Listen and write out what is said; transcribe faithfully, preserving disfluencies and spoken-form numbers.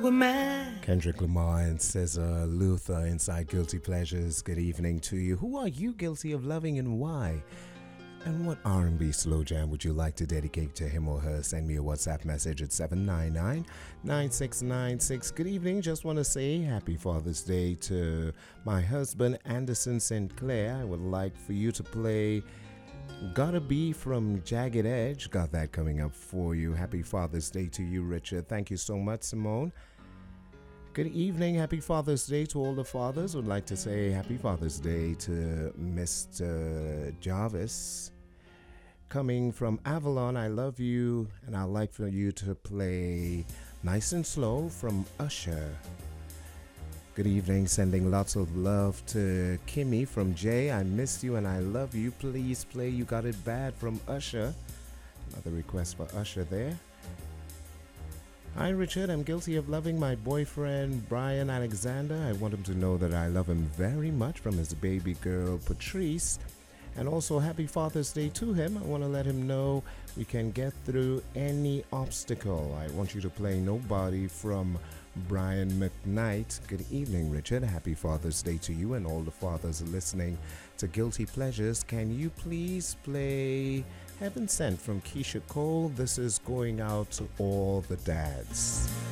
Aquaman. Kendrick Lamar and Cesar Luther inside Guilty Pleasures. Good evening to you. Who are you guilty of loving and why? And what R and B slow jam would you like to dedicate to him or her? Send me a WhatsApp message at seven nine nine, nine six nine six. Good evening. Just want to say happy Father's Day to my husband, Anderson Saint Clair. I would like for you to play Gotta Be from Jagged Edge. Got that coming up for you. Happy Father's Day to you, Richard. Thank you so much, Simone. Good evening. Happy Father's Day to all the fathers. Would like to say happy Father's Day to Mister Jarvis. Coming from Avalon, I love you, and I'd like for you to play Nice and Slow from Usher. Good evening, sending lots of love to Kimmy from Jay. I missed you and I love you. Please play You Got It Bad from Usher. Another request for Usher there. Hi Richard, I'm guilty of loving my boyfriend Brian Alexander. I want him to know that I love him very much, from his baby girl Patrice. And also happy Father's Day to him. I want to let him know we can get through any obstacle. I want you to play Nobody from Brian McKnight. Good evening, Richard. Happy Father's Day to you and all the fathers listening to Guilty Pleasures. Can you please play Heaven Sent from Keisha Cole? This is going out to all the dads.